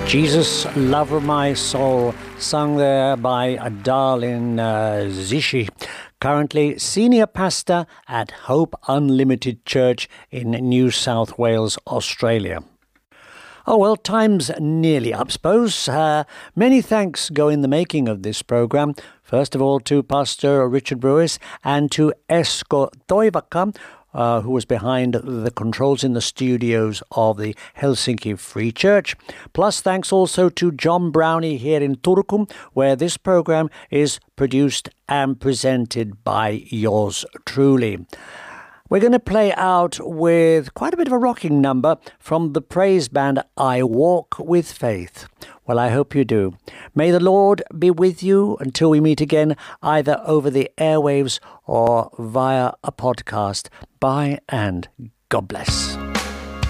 Jesus, Love of My Soul, sung there by Darlene Zishi, currently senior pastor at Hope Unlimited Church in New South Wales, Australia. Oh, well, time's nearly up, suppose. Many thanks go in the making of this programme. First of all, to Pastor Richard Brewis and to Esko Toivakka, who was behind the controls in the studios of the Helsinki Free Church. Plus, thanks also to John Brownie here in Turku, where this programme is produced and presented by yours truly. We're going to play out with quite a bit of a rocking number from the praise band I Walk with Faith. Well, I hope you do. May the Lord be with you until we meet again, either over the airwaves or via a podcast. Bye and God bless.